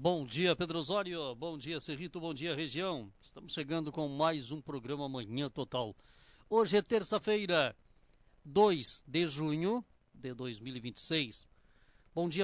Bom dia, Pedro Osório. Bom dia, Cerrito. Bom dia, região. Estamos chegando com mais um programa Manhã Total. Hoje é terça-feira, 2 de junho de 2026. Bom dia.